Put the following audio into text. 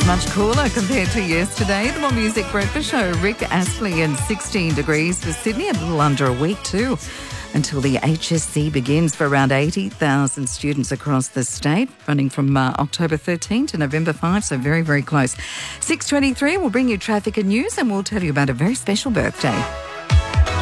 Much cooler compared to yesterday. The More Music Breakfast Show, Rick Astley, and 16 degrees for Sydney, a little under a week too, until the HSC begins for around 80,000 students across the state, running from October 13 to November 5, so very, very close. 6:23, we'll bring you traffic and news, and we'll tell you about a very special birthday.